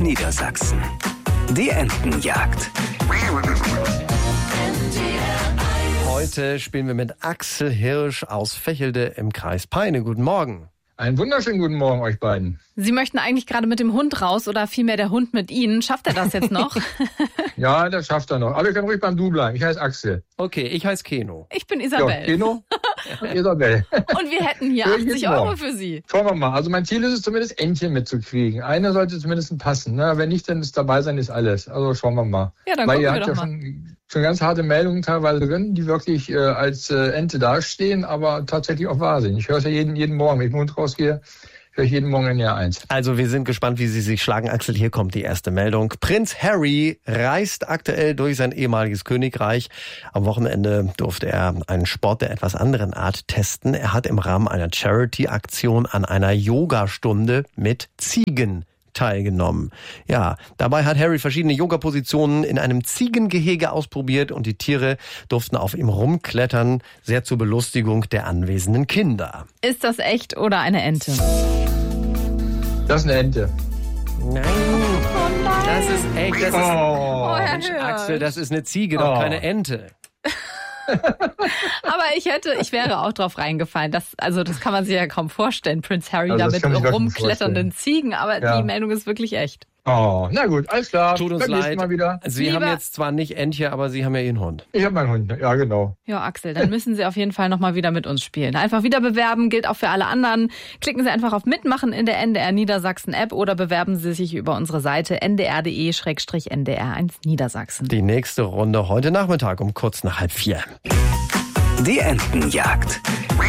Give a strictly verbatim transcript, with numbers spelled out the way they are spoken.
Niedersachsen. Die Entenjagd. Heute spielen wir mit Axel Hirsch aus Vechelde im Kreis Peine. Guten Morgen. Einen wunderschönen guten Morgen euch beiden. Sie möchten eigentlich gerade mit dem Hund raus oder vielmehr der Hund mit Ihnen. Schafft er das jetzt noch? Ja, das schafft er noch. Aber wir können ruhig beim Du bleiben. Ich heiße Axel. Okay, ich heiße Keno. Ich bin Isabel. Ja, Keno und Isabel. Und wir hätten hier achtzig Euro für Sie. Schauen wir mal. Also mein Ziel ist es zumindest, Entchen mitzukriegen. Eine sollte zumindest passen. Ne? Wenn nicht, dann ist dabei sein, ist alles. Also schauen wir mal. Ja, dann Weil gucken ihr wir habt doch ja mal. schon, schon ganz harte Meldungen teilweise drin, die wirklich äh, als äh, Ente dastehen, aber tatsächlich auch wahr sind. Ich höre es ja jeden, jeden Morgen, wenn ich mit dem Hund rausgehe, höre ich jeden Morgen in Jahr eins. Also wir sind gespannt, wie Sie sich schlagen. Axel, hier kommt die erste Meldung. Prinz Harry reist aktuell durch sein ehemaliges Königreich. Am Wochenende durfte er einen Sport der etwas anderen Art testen. Er hat im Rahmen einer Charity-Aktion an einer Yogastunde mit Ziegen teilgenommen. Ja, dabei hat Harry verschiedene Yoga-Positionen in einem Ziegengehege ausprobiert und die Tiere durften auf ihm rumklettern, sehr zur Belustigung der anwesenden Kinder. Ist das echt oder eine Ente? Das ist eine Ente. Nein, Oh nein. das ist echt, das ist, Oh. Herr Mensch, Hirsch. Axel, das ist eine Ziege, doch Oh. keine Ente. Aber ich hätte, ich wäre auch drauf reingefallen. Das, also das kann man sich ja kaum vorstellen. Prinz Harry Also da das mit kann ich mir wirklich rumkletternden Ziegen. Aber Ja. die Meldung ist wirklich echt. Oh, na gut, alles klar. Tut uns Beim nächsten leid. Mal wieder. Sie Lieber- haben jetzt zwar nicht Entche, aber Sie haben ja Ihren Hund. Ich habe meinen Hund. Ja, genau. Ja, Axel, dann müssen Sie auf jeden Fall nochmal wieder mit uns spielen. Einfach wieder bewerben, gilt auch für alle anderen. Klicken Sie einfach auf Mitmachen in der N D R Niedersachsen App oder bewerben Sie sich über unsere Seite n d r punkt d e slash n d r eins Niedersachsen. Die nächste Runde heute Nachmittag um kurz nach halb vier. Die Entenjagd.